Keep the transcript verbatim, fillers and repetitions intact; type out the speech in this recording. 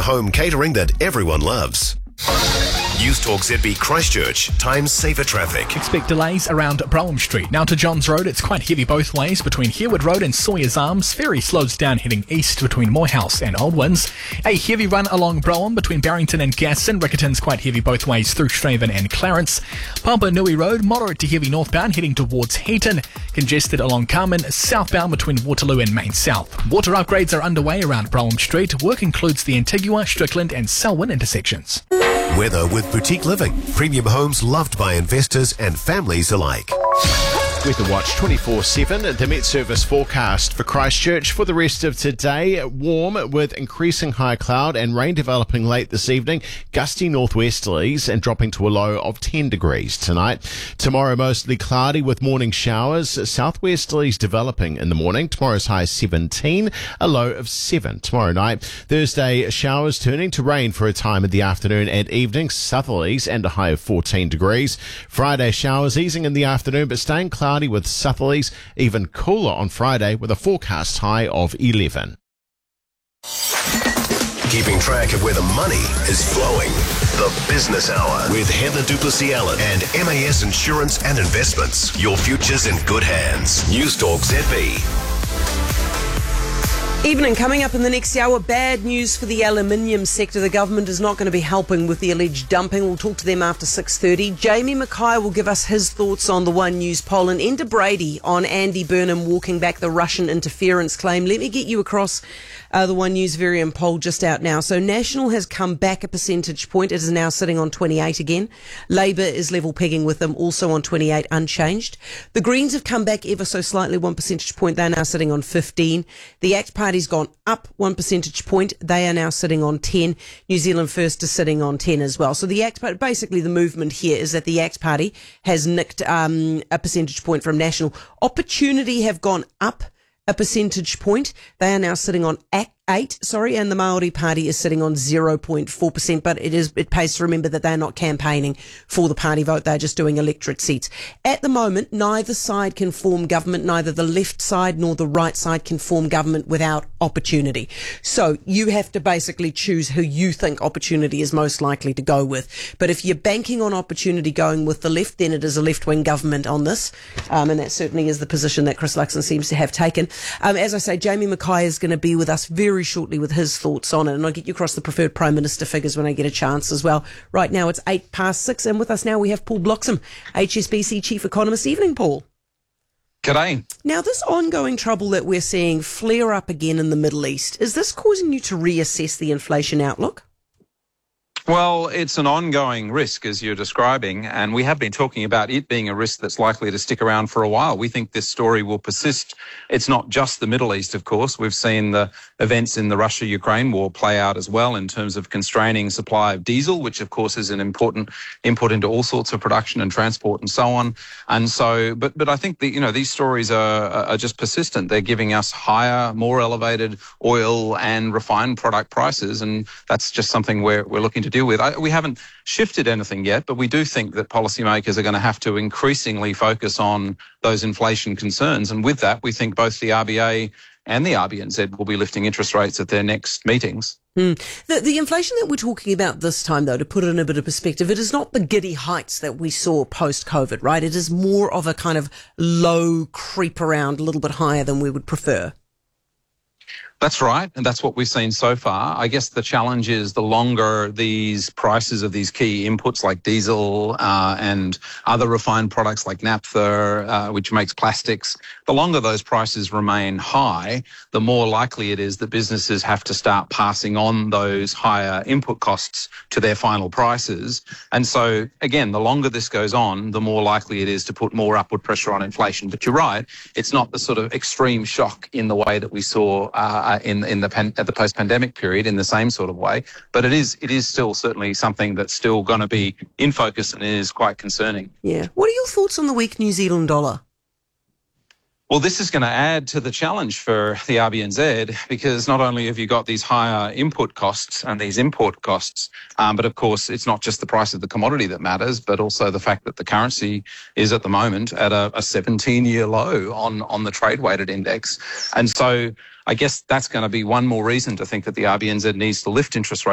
home catering that everyone loves. News Talk Z B Christchurch. Time saver traffic. Expect delays around Brougham Street. Now to Johns Road, it's quite heavy both ways between Herwood Road and Sawyer's Arms. Ferry slows down heading east between Morehouse and Old Winds. A heavy run along Brougham between Barrington and Gaston. Riccarton's quite heavy both ways through Straven and Clarence. Papanui Road, moderate to heavy northbound heading towards Heaton. Congested along Carmen, southbound between Waterloo and Main South. Water upgrades are underway around Brougham Street. Work includes the Antigua, Strickland and Selwyn intersections. Weather with Boutique Living. Premium homes loved by investors and families alike. Weather Watch twenty-four seven, the Met Service forecast for Christchurch for the rest of today. Warm with increasing high cloud and rain developing late this evening. Gusty northwesterlies and dropping to a low of ten degrees tonight. Tomorrow mostly cloudy with morning showers. Southwesterlies developing in the morning. Tomorrow's high seventeen, a low of seven tomorrow night. Thursday showers turning to rain for a time in the afternoon and evening. Southerlies and a high of fourteen degrees. Friday showers easing in the afternoon but staying cloudy with southerlies, even cooler on Friday with a forecast high of eleven. Keeping track of where the money is flowing. The Business Hour with Heather Duplessis Allen and M A S Insurance and Investments. Your future's in good hands. News Talk Z B. Evening, coming up in the next hour, bad news for the aluminium sector. The government is not going to be helping with the alleged dumping. We'll talk to them after six thirty. Jamie Mackay will give us his thoughts on the One News poll, and Enda Brady on Andy Burnham walking back the Russian interference claim. Let me get you across uh, the One News Varian poll just out now. So National has come back a percentage point. It is now sitting on twenty-eight again. Labour is level pegging with them, also on twenty-eight, unchanged. The Greens have come back ever so slightly, one percentage point. They're now sitting on fifteen. The ACT Party has gone up one percentage point. They are now sitting on ten. New Zealand First is sitting on ten as well. So the ACT Party, basically the movement here is that the ACT Party has nicked um, a percentage point from National. Opportunity have gone up a percentage point. They are now sitting on eight, sorry, and the Māori Party is sitting on zero point four percent, but it is it pays to remember that they're not campaigning for the party vote, they're just doing electorate seats. At the moment, neither side can form government, neither the left side nor the right side can form government without Opportunity. So you have to basically choose who you think Opportunity is most likely to go with. But if you're banking on Opportunity going with the left, then it is a left-wing government on this, um, and that certainly is the position that Chris Luxon seems to have taken. Um, as I say, Jamie Mackay is going to be with us very very shortly with his thoughts on it, and I'll get you across the preferred Prime Minister figures when I get a chance as well. Right now it's eight past six, and with us now we have Paul Bloxham, H S B C Chief Economist. Evening, Paul. G'day. Now, this ongoing trouble that we're seeing flare up again in the Middle East, is this causing you to reassess the inflation outlook? Well, it's an ongoing risk, as you're describing, and we have been talking about it being a risk that's likely to stick around for a while. We think this story will persist. It's not just the Middle East, of course. We've seen the events in the Russia-Ukraine war play out as well in terms of constraining supply of diesel, which, of course, is an important input into all sorts of production and transport and so on. And so, but but I think that, you know, these stories are, are just persistent. They're giving us higher, more elevated oil and refined product prices, and that's just something we're, we're looking to deal with. I, we haven't shifted anything yet, but we do think that policymakers are going to have to increasingly focus on those inflation concerns. And with that, we think both the R B A and the R B N Z will be lifting interest rates at their next meetings. Hmm. The, the inflation that we're talking about this time, though, to put it in a bit of perspective, it is not the giddy heights that we saw post-COVID, right? It is more of a kind of low creep around, a little bit higher than we would prefer. That's right, and that's what we've seen so far. I guess the challenge is the longer these prices of these key inputs like diesel uh, and other refined products like naphtha, uh, which makes plastics, the longer those prices remain high, the more likely it is that businesses have to start passing on those higher input costs to their final prices. And so, again, the longer this goes on, the more likely it is to put more upward pressure on inflation. But you're right, it's not the sort of extreme shock in the way that we saw uh, in in the pan, at the post-pandemic period in the same sort of way, but it is it is still certainly something that's still going to be in focus and is quite concerning. Yeah. What are your thoughts on the weak New Zealand dollar? Well, this is going to add to the challenge for the R B N Z, because not only have you got these higher input costs and these import costs, um, but of course it's not just the price of the commodity that matters, but also the fact that the currency is at the moment at a seventeen-year low on, on the trade-weighted index. And so I guess that's going to be one more reason to think that the R B N Z needs to lift interest rates